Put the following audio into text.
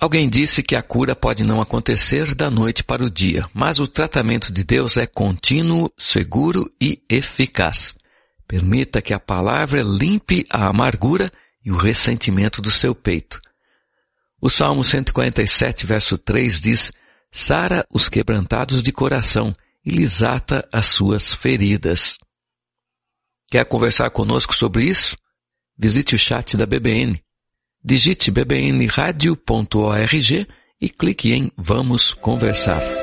Alguém disse que a cura pode não acontecer da noite para o dia, mas o tratamento de Deus é contínuo, seguro e eficaz. Permita que a palavra limpe a amargura e o ressentimento do seu peito. O Salmo 147, verso 3 diz: sara os quebrantados de coração e lhes ata as suas feridas. Quer conversar conosco sobre isso? Visite o chat da BBN. Digite bbnradio.org e clique em Vamos Conversar.